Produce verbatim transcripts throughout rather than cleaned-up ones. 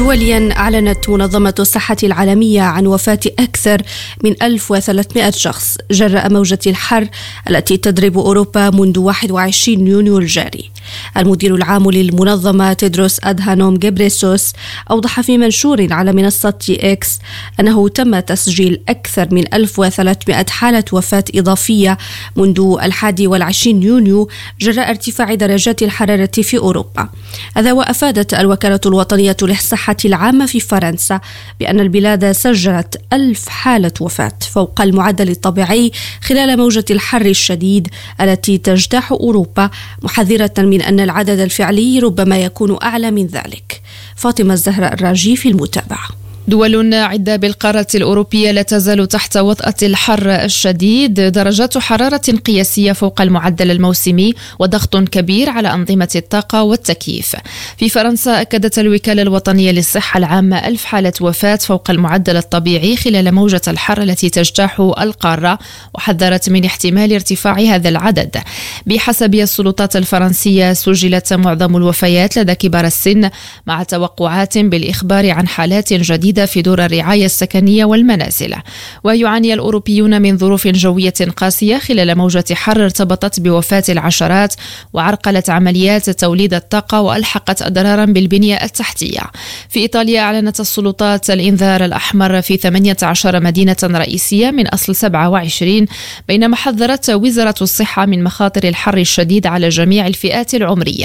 دوليا أعلنت منظمة الصحة العالمية عن وفاة أكثر من ألف وثلاثمائة شخص جراء موجة الحر التي تضرب أوروبا منذ واحد وعشرين يونيو الجاري. المدير العام للمنظمة تيدروس أدهانوم غيبريسوس أوضح في منشور على منصة إكس أنه تم تسجيل أكثر من ألف وثلاثمائة حالة وفاة إضافية منذ الحادي والعشرين يونيو جراء ارتفاع درجات الحرارة في أوروبا. هذا وأفادت الوكالة الوطنية للصحة العامة في فرنسا بأن البلاد سجلت ألف حالة وفاة فوق المعدل الطبيعي خلال موجة الحر الشديد التي تجتاح أوروبا، محذرة من أن العدد الفعلي ربما يكون أعلى من ذلك. فاطمة الزهراء الراجي في المتابعة. دول عدة بالقارة الأوروبية لا تزال تحت وطأة الحر الشديد، درجات حرارة قياسية فوق المعدل الموسمي وضغط كبير على أنظمة الطاقة والتكييف. في فرنسا أكدت الوكالة الوطنية للصحة العامة ألف حالة وفاة فوق المعدل الطبيعي خلال موجة الحر التي تجتاح القارة، وحذرت من احتمال ارتفاع هذا العدد. بحسب السلطات الفرنسية سجلت معظم الوفيات لدى كبار السن، مع توقعات بالإخبار عن حالات جديدة في دور الرعاية السكنية والمنازل. ويعاني الأوروبيون من ظروف جوية قاسية خلال موجة حر ارتبطت بوفاة العشرات وعرقلت عمليات توليد الطاقة وألحقت أضرارا بالبنية التحتية. في إيطاليا أعلنت السلطات الإنذار الأحمر في ثمانية عشر مدينة رئيسية من أصل سبعة وعشرين، بينما حذرت وزارة الصحة من مخاطر الحر الشديد على جميع الفئات العمرية.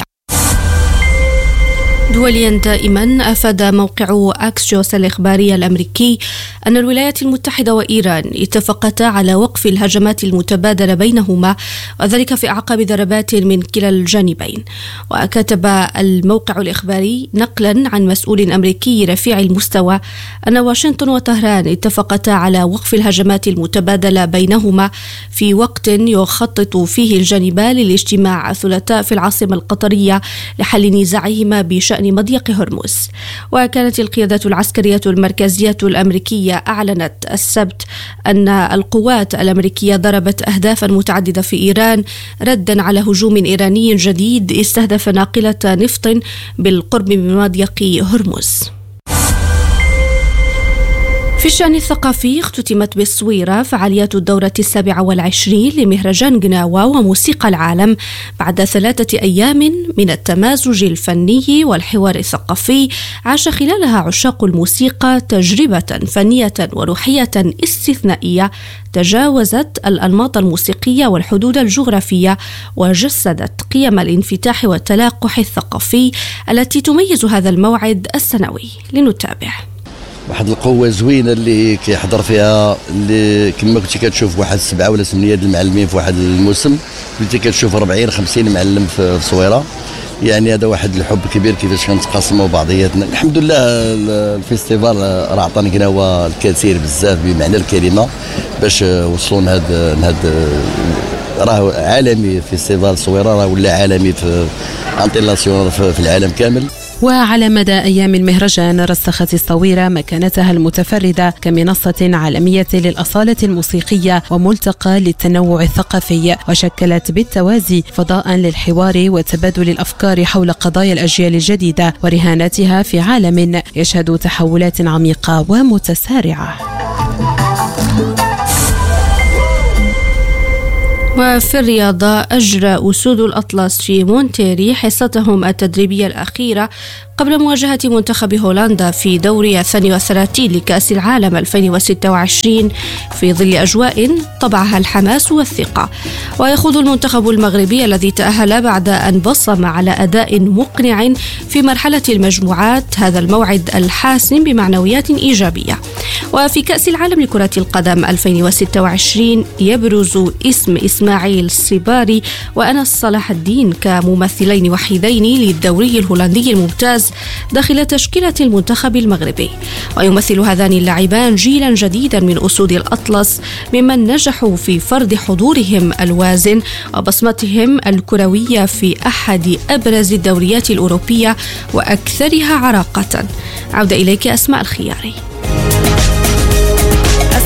دوليا دائما أفاد موقع أكسيوس الإخباري الأمريكي أن الولايات المتحدة وإيران اتفقتا على وقف الهجمات المتبادلة بينهما، وذلك في أعقاب ضربات من كلا الجانبين. وكتب الموقع الإخباري نقلا عن مسؤول أمريكي رفيع المستوى أن واشنطن وطهران اتفقتا على وقف الهجمات المتبادلة بينهما في وقت يخطط فيه الجانبان للاجتماع الثلاثاء في العاصمة القطرية لحل نزاعهما بشأن مضيق هرمز. وكانت القيادة العسكرية المركزية الأمريكية أعلنت السبت أن القوات الأمريكية ضربت أهدافا متعددة في إيران ردا على هجوم إيراني جديد استهدف ناقلة نفط بالقرب من مضيق هرمز. في الشأن الثقافي اختتمت بالصويرة فعاليات الدورة السابعة والعشرين لمهرجان قناوة وموسيقى العالم بعد ثلاثة أيام من التمازج الفني والحوار الثقافي. عاش خلالها عشاق الموسيقى تجربة فنية وروحية استثنائية تجاوزت الأنماط الموسيقية والحدود الجغرافية، وجسدت قيم الانفتاح والتلاقح الثقافي التي تميز هذا الموعد السنوي. لنتابع. واحد القوه زوينه اللي كيحضر فيها، اللي كما كنتي كتشوف واحد سبعه ولا ثمانيه د المعلمين في واحد الموسم، كنتي كتشوف أربعين خمسين معلم في الصويره. يعني هذا واحد الحب كبير كيفاش كنتقاسموا بعضياتنا. الحمد لله الفيستيفال راه عطاني قناوه الكثير بزاف بمعنى الكلمه باش وصلوا لهذا هذا راه عالمي. فيستيفال الصويره راه ولا عالمي في انطيلاسيون في العالم كامل. وعلى مدى أيام المهرجان رسخت الصويرة مكانتها المتفردة كمنصة عالمية للأصالة الموسيقية وملتقى للتنوع الثقافي، وشكلت بالتوازي فضاء للحوار وتبادل الأفكار حول قضايا الأجيال الجديدة ورهاناتها في عالم يشهد تحولات عميقة ومتسارعة. وفي الرياضة أجرى أسود الأطلس في مونتيري حصتهم التدريبية الأخيرة قبل مواجهة منتخب هولندا في دور الثاني والثلاثين لكأس العالم ألفين وستة وعشرين في ظل أجواء طبعها الحماس والثقة. ويخوض المنتخب المغربي الذي تأهل بعد أن بصم على أداء مقنع في مرحلة المجموعات هذا الموعد الحاسم بمعنويات إيجابية. وفي كأس العالم لكرة القدم ألفين وستة وعشرين يبرز اسم إسماعيل الصباري وأنس صلاح الدين كممثلين وحيدين للدوري الهولندي الممتاز داخل تشكيلة المنتخب المغربي. ويمثل هذان اللاعبان جيلا جديدا من أسود الأطلس ممن نجحوا في فرض حضورهم الوازن وبصمتهم الكروية في أحد أبرز الدوريات الأوروبية وأكثرها عراقة. عودة إليك أسماء الخياري.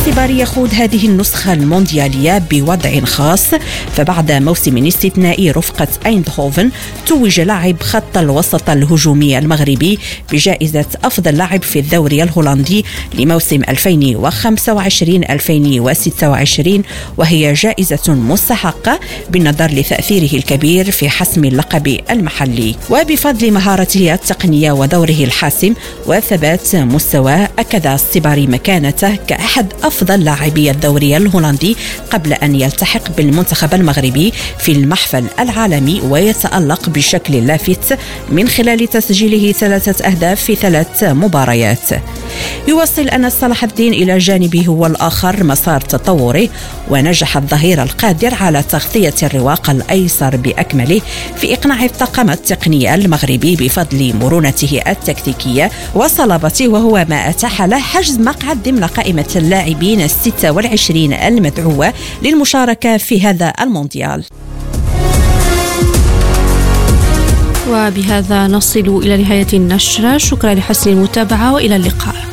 السباري يخوض هذه النسخة المونديالية بوضع خاص، فبعد موسم استثنائي رفقة أيندهوفن توج لاعب خط الوسط الهجومي المغربي بجائزة أفضل لاعب في الدوري الهولندي لموسم ألفين وخمسة وعشرين ألفين وستة وعشرين، وهي جائزة مستحقة بالنظر لتأثيره الكبير في حسم اللقب المحلي. وبفضل مهارته التقنية ودوره الحاسم وثبات مستواه أكد السباري مكانته كأحد أفضل لاعبي الدوري الهولندي قبل أن يلتحق بالمنتخب المغربي في المحفل العالمي ويتألق بشكل لافت من خلال تسجيله ثلاثة أهداف في ثلاث مباريات. يواصل أنس صلاح الدين إلى جانبه هو الآخر مسار تطوره، ونجح الظهير القادر على تغطية الرواق الأيسر بأكمله في إقناع الطاقم التقني المغربي بفضل مرونته التكتيكية وصلابته، وهو ما أتاح له حجز مقعد ضمن قائمة اللاعبين الستة والعشرين المدعوة للمشاركة في هذا المونديال. وبهذا نصل إلى نهاية النشرة. شكرا لحسن المتابعة وإلى اللقاء.